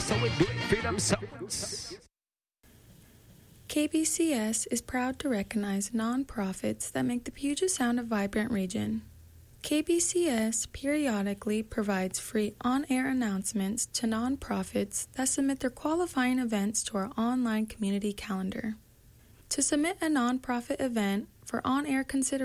That's how we do it. Freedom Sounds. KBCS is proud to recognize nonprofits that make the Puget Sound a vibrant region. KBCS periodically provides free on-air announcements to nonprofits that submit their qualifying events to our online community calendar. To submit a nonprofit event for on-air consideration,